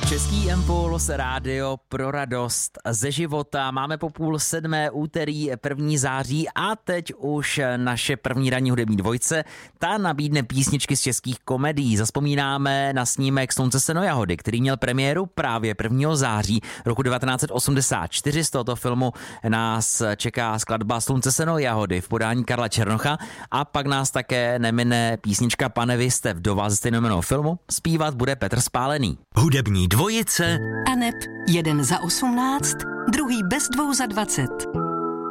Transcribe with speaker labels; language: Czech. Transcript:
Speaker 1: Český Impuls, rádio pro radost ze života. Máme po 6:30 úterý 1. září a teď už naše první ranní hudební dvojce. Ta nabídne písničky z českých komedií. Zazpomínáme na snímek Slunce, seno, jahody, který měl premiéru právě 1. září roku 1984. Z tohoto filmu nás čeká skladba Slunce, seno, jahody v podání Karla Černocha a pak nás také nemine písnička Pane, vy jste vdova ze stejnojmenného filmu. Zpívat bude Petr Spálený.
Speaker 2: Hudební dvojice
Speaker 3: Aneb 1 za 18, druhý bez 2 za 20.